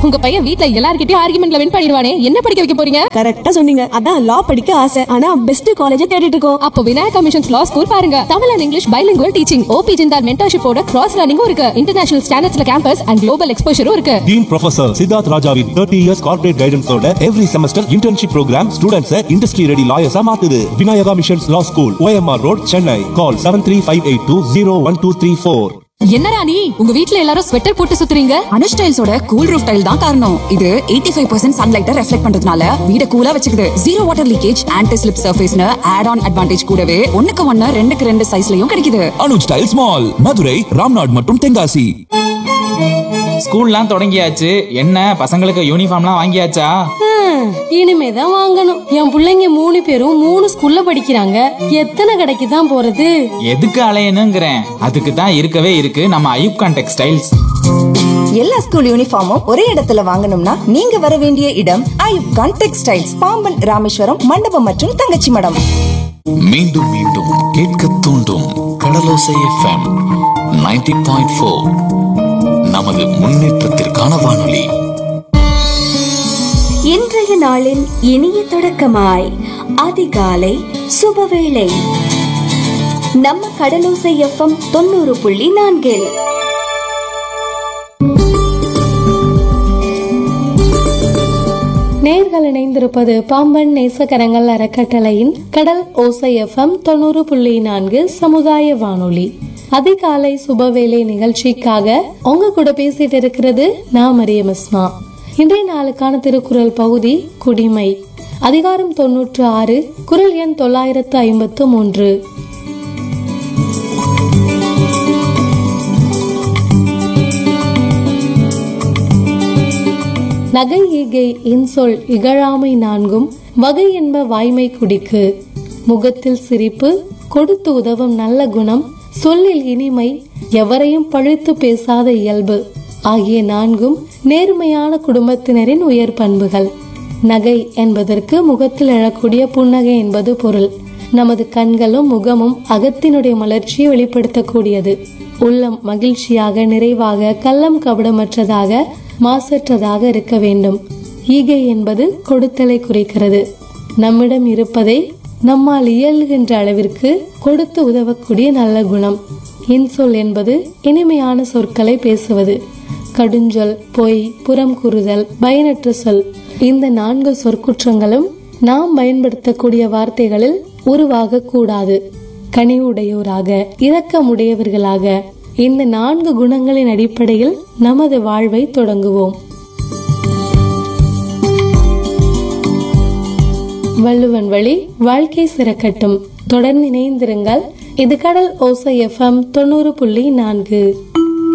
உங்க பையன் வீட்ல எல்லார்கிட்டயும் ஆர்குமெண்ட்ல வின் பண்ணிடுவானே, என்ன படிக்க வைக்க போறீங்க? கரெக்டா சொன்னீங்க. அதான் லா படிக்க ஆசை. ஆனா பெஸ்ட் காலேஜ் தேடிட்டு இருக்கோம். அப்போ விநாயகா மிஷன்ஸ் லா ஸ்கூல் பாருங்க. Tamil and English bilingual teaching, OP Jindal மென்டர்ஷிப்போட cross லேர்னிங்கும் இருக்கு. இன்டர்நேஷனல் ஸ்டாண்டர்ட்ஸ்ல கேம்பஸ் அண்ட் குளோபல் எக்ஸ்போஷரும் இருக்கு. டீன் ப்ரொஃபசர் சித்தார்த் ராஜாவின் 30 years corporate கைடன்ஸோட every semester internship program students industry ready லாயர்ஸா மாத்துது. Vinayaka missions லா ஸ்கூல், OMR ரோட், சென்னை. கால் 7358201234. என்னடா நீ உங்க வீட்ல எல்லாரும் ஸ்வெட்டர் போட்டு சுத்துறீங்க? அனுஷ் டைல்ஸோட கூல் ரூஃப் டைல் தான் காரணம். இது 85% சன்லைட்டை ரெஃப்ளெக்ட் பண்றதுனால வீட கூலா வச்சுக்குது. Zero water leakage, anti slip சர்ஃபேஸ்னு add on advantage கூடவே 1:1 2:2 சைஸ்லயும் கிடைக்குது. அனுஜ் டைல்ஸ் மால், மதுரை, ராம்நாட் மற்றும் தென்காசி. ஸ்கூல்லாம் தொடங்கியாச்சு. என்ன பசங்களுக்கு யூனிஃபார்ம்லாம் வாங்கியாச்சா? இனிமேதான் வாங்கணும். என் பிள்ளைங்க 3 பேரும் 3 ஸ்கூல்ல படிக்கிறாங்க. எத்தனை கடைக்கு தான் போறது? எதுக்கு அலையணுங்கிறேன். அதுக்கு தான் இருக்கவே இருக்கு நம்ம ஐயூப் கான் டெக்ஸ்டைல்ஸ். எல்லா ஸ்கூல் யூனிஃபார்மும் ஒரே இடத்துல வாங்கணும்னா நீங்க வர வேண்டிய இடம் ஐயூப் கான் டெக்ஸ்டைல்ஸ், பாம்பன், ராமேஸ்வரம், மண்டபம் மற்றும் தங்கச்சி மடம். மீண்டும் மீண்டும் கேட்க தூண்டும் கடலோசை FM 90.4. நமது முன்னேற்றத்திற்கான வானொலி. இன்றைய நாளின் இனிய தொடக்கமாய் அதிகாலை சுபவேளை நம்ம கடலோசை FM 90.4. நேர்கள் இணைந்திருப்பது பாம்பன் நேசகரங்கள் அறக்கட்டளையின் கடல் ஓசை FM 90.4 சமுதாய வானொலி. அதிகாலை சுபவேளை நிகழ்ச்சிக்காக உங்க கூட பேசிட்டு இருக்கிறது நான் மரியம் இஸ்மா. இன்றைய நாளுக்கான திருக்குறள் பகுதி குடிமை, அதிகாரம் 96, குறள் எண் 953. நகை ஈகை இன்சொல் இகழாமை நான்கும் வகை என்ப வாய்மை குடிக்கு. முகத்தில் சிரிப்பு, கொடுத்து உதவும் நல்ல குணம், சொல்லில் இனிமை, எவரையும் பழித்து பேசாத இயல்பு ஆகிய நான்கும் நேர்மையான குடும்பத்தினரின் உயர் பண்புகள். நகை என்பதற்கு முகத்தில் எழக்கூடிய புன்னகை என்பது பொருள். நமது கண்களும் முகமும் அகத்தினுடைய மலர்ச்சியை வெளிப்படுத்தக்கூடியது. உள்ளம் மகிழ்ச்சியாக, நிறைவாக, கள்ளம் கபடமற்றதாக, மாசற்றதாக இருக்க வேண்டும். ஈகை என்பது கொடுத்தலை குறிக்கிறது. நம்மிடம் இருப்பதை நம்மால் இயலுகின்ற அளவிற்கு கொடுத்து உதவக்கூடிய நல்ல குணம். இன்சொல் என்பது இனிமையான சொற்களை பேசுவது. கடுஞ்சொல், பொய், புறம் கூறுதல், பயனற்ற சொல், இந்த 4 சொற்குற்றங்களும் நாம் பயன்படுத்தக்கூடிய வார்த்தைகளில் உருவாக கூடாது. கனிவுடையோராக, இரக்கமுடையவர்களாக, இந்த 4 குணங்களின் அடிப்படையில் நமது வாழ்வை தொடங்குவோம். வள்ளுவன் வழி வாழ்க்கை சிறக்கட்டும். தொடர்ந்து இணைந்திருங்கள். இது கடல் ஓசை FM 90.4.